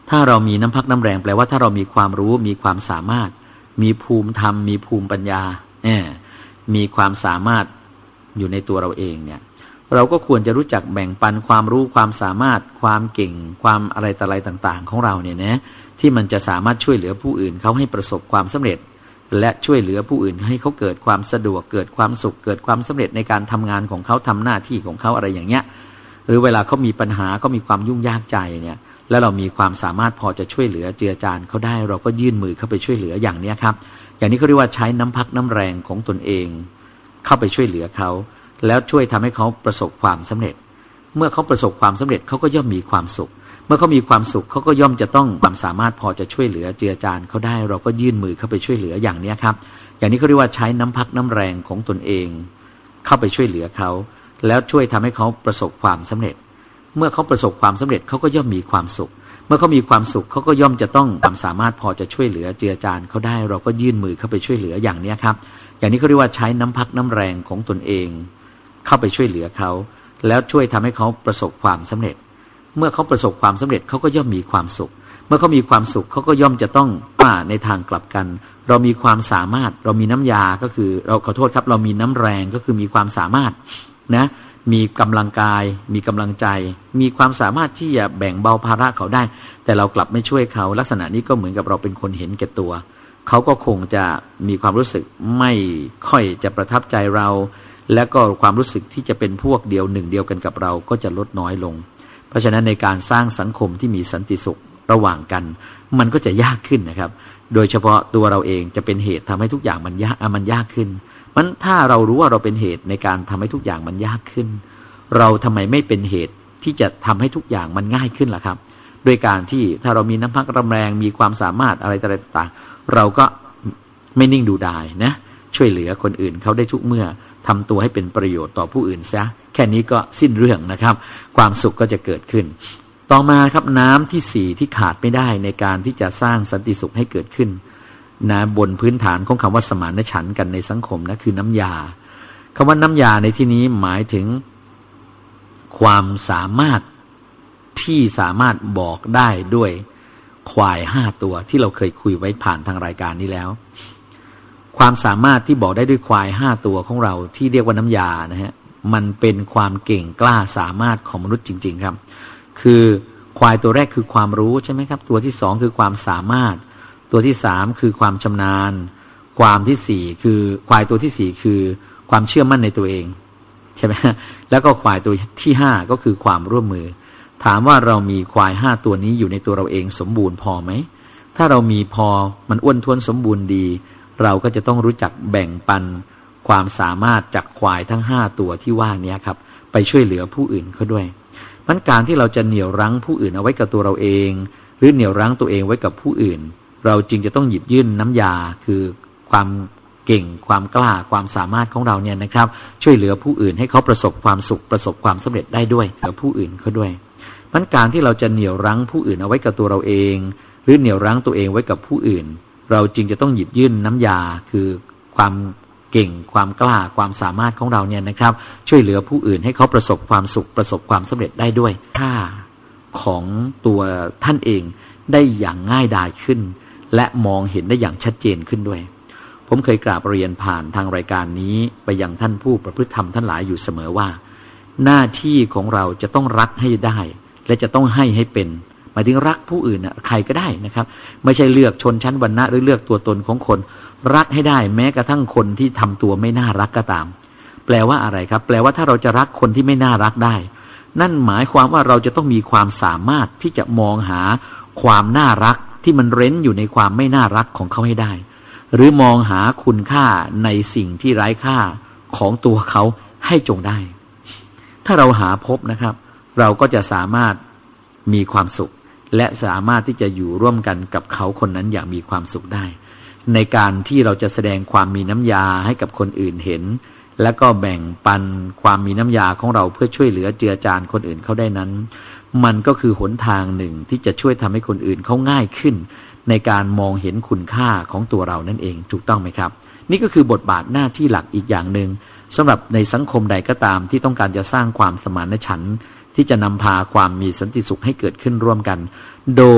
ถ้าเรามีน้ำพักน้ำแรงแปลว่าถ้าเรามีความรู้มีความสามารถมีภูมิธรรมมีภูมิปัญญามีความสามารถอยู่ในตัวเราเองเนี่ยเราก็ควรจะรู้จักแบ่งปันความรู้ความสามารถความเก่งความอะไรต่ออะไรต่างๆของเราเนี่ยนะที่มันจะสามารถช่วยเหลือผู้อื่นเขาให้ประสบความสำเร็จและช่วยเหลือผู้อื่นให้เขาเกิดความสะดวกเกิดความสุขเกิดความสำเร็จในการทำงานของเขาทำหน้าที่ของเขาอะไรอย่างเงี้ยหรือเวลาเขามีปัญหาเขามีความยุ่งยากใจเนี่ยแล้วเรามีความสามารถพอจะช่วยเหลือเจือจานเขาได้เราก็ยื่นมือเข้าไปช่วยเหลืออย่างนี้ครับอย่างนี้เขาเรียกว่าใช้น้ำพักน้ำแรงของตนเองเข้าไปช่วยเหลือเขาแล้วช่วยทำให้เขาประสบความสำเร็จเมื่อเขาประสบความสำเร็จเขาก็ย่อมมีความสุขเมื่อเขามีความสุขเขาก็ย่อมจะต้องความสามารถพอจะช่วยเหลือเจือจานเขาได้เราก็ยื่นมือเข้าไปช่วยเหลืออย่างนี้ครับอย่างนี้เขาเรียกว่าใช้น้ำพักน้ำแรงของตนเองเข้าไปช่วยเหลือเขาแล้วช่วยทำให้เขาประสบความสำเร็จเมื่อเขาประสบความสำเร็จเขาก็ย่อมมีความสุขเมื่อเขามีความสุขเขาก็ย่อมจะต้องความสามารถพอจะช่วยเหลือเจือจานเขาได้เราก็ยื่นมือเข้าไปช่วยเหลืออย่างนี้ครับอย่างนี้เขาเรียกว่าใช้น้ำพักน้ำแรงของตนเองเข้าไปช่วยเหลือเขาแล้วช่วยทำให้เขาประสบความสำเร็จเมื่อเขาประสบความสำเร็จเขาก็ย่อมมีความสุขเมื่อเขามีความสุขเขาก็ย่อมจะต้องในทางกลับกันเรามีความสามารถเรามีน้ำยาก็คือเราขอโทษครับเรามีน้ำแรงก็คือมีความสามารถนะมีกำลังกายมีกำลังใจมีความสามารถที่จะแบ่งเบาภาระเขาได้แต่เรากลับไม่ช่วยเขาลักษณะนี้ก็เหมือนกับเราเป็นคนเห็นแก่ตัวเขาก็คงจะมีความรู้สึกไม่ค่อยจะประทับใจเราและก็ความรู้สึกที่จะเป็นพวกเดียวหนึ่งเดียวกันกับเราก็จะลดน้อยลงเพราะฉะนั้นในการสร้างสังคมที่มีสันติสุขระหว่างกันมันก็จะยากขึ้นนะครับโดยเฉพาะตัวเราเองจะเป็นเหตุทำให้ทุกอย่างมันยากขึ้นมันถ้าเรารู้ว่าเราเป็นเหตุในการทำให้ทุกอย่างมันยากขึ้นเราทำไมไม่เป็นเหตุที่จะทำให้ทุกอย่างมันง่ายขึ้นล่ะครับโดยการที่ถ้าเรามีน้ำพักน้ำแรงมีความสามารถอะไรต่างๆเราก็ไม่นิ่งดูดายนะช่วยเหลือคนอื่นเขาได้ทุกเมื่อทำตัวให้เป็นประโยชน์ต่อผู้อื่นซะแค่นี้ก็สิ้นเรื่องนะครับความสุขก็จะเกิดขึ้นต่อมาครับน้ำที่สี่ที่ขาดไม่ได้ในการที่จะสร้างสันติสุขให้เกิดขึ้นนะบนพื้นฐานของคำว่าสมานฉันท์กันในสังคมนะคือน้ำยาคำว่าน้ำยาในที่นี้หมายถึงความสามารถที่สามารถบอกได้ด้วยควาย5ตัวที่เราเคยคุยไว้ผ่านทางรายการนี้แล้วความสามารถที่บอกได้ด้วยควาย5ตัวของเราที่เรียกว่าน้ำยานะฮะมันเป็นความเก่งกล้าสามารถของมนุษย์จริงๆครับคือควายตัวแรกคือความรู้ใช่ไหมครับตัวที่2คือความสามารถตัวที่3คือความชำนาญความที่4คือควายตัวที่4คือความเชื่อมั่นในตัวเองใช่ไหมแล้วก็ควายตัวที่5ก็คือความร่วมมือถามว่าเรามีควาย5ตัวนี้อยู่ในตัวเราเองสมบูรณ์พอไหมถ้าเรามีพอมันอ้วนท้วนสมบูรณ์ดีเราก็จะต้องรู้จักแบ่งปันความสามารถจากควายทั้ง5ตัวที่ว่านี้ครับไปช่วยเหลือผู้อื่นเขาด้วยมันการที่เราจะเหนี่ยวรั้งผู้อื่นเอาไว้กับตัวเราเองหรือเหนี่ยวรั้งตัวเองไว้กับผู้อื่นเราจึงจะต้องหยิบยื่นน้ำยาคือความเก่งความกล้าความสามารถของเราเนี่ยนะครับช่วยเหลือผู้อื่นให้เขาประสบความสุขประสบความสำเร็จได้ด้วยเหลือผู้อื่นเขาด้วยมันการที่เราจะเหนี่ยวรั้งผู้อื่นเอาไว้กับตัวเราเองหรือเหนี่ยวรั้งตัวเองไว้กับผู้อื่นเราจึงจะต้องหยิบยื่นน้ำยาคือความเก่งความกล้าความสามารถของเราเนี่ยนะครับช่วยเหลือผู้อื่นให้เขาประสบความสุขประสบความสำเร็จได้ด้วยค่าของตัวท่านเองได้อย่างง่ายดายขึ้นและมองเห็นได้อย่างชัดเจนขึ้นด้วยผมเคยกราบเรียนผ่านทางรายการนี้ไปยังท่านผู้ประพฤติธรรมท่านหลายอยู่เสมอว่าหน้าที่ของเราจะต้องรักให้ได้และจะต้องให้เป็นหมายถึงรักผู้อื่นนะใครก็ได้นะครับไม่ใช่เลือกชนชั้นวรรณะหรือเลือกตัวตนของคนรักให้ได้แม้กระทั่งคนที่ทำตัวไม่น่ารักก็ตามแปลว่าอะไรครับแปลว่าถ้าเราจะรักคนที่ไม่น่ารักได้นั่นหมายความว่าเราจะต้องมีความสามารถที่จะมองหาความน่ารักที่มันเร้นอยู่ในความไม่น่ารักของเขาให้ได้หรือมองหาคุณค่าในสิ่งที่ไร้ค่าของตัวเขาให้จงได้ถ้าเราหาพบนะครับเราก็จะสามารถมีความสุขและสามารถที่จะอยู่ร่วมกันกับเขาคนนั้นอย่างมีความสุขได้ในการที่เราจะแสดงความมีน้ำยาให้กับคนอื่นเห็นและก็แบ่งปันความมีน้ำยาของเราเพื่อช่วยเหลือเจือจานคนอื่นเขาได้นั้นมันก็คือหนทางหนึ่งที่จะช่วยทำให้คนอื่นเขาง่ายขึ้นในการมองเห็นคุณค่าของตัวเรานั่นเองถูกต้องไหมครับนี่ก็คือบทบาทหน้าที่หลักอีกอย่างหนึ่งสำหรับในสังคมใดก็ตามที่ต้องการจะสร้างความสมานฉันท์ที่จะนำพาความมีสันติสุขให้เกิดขึ้นร่วมกันโดย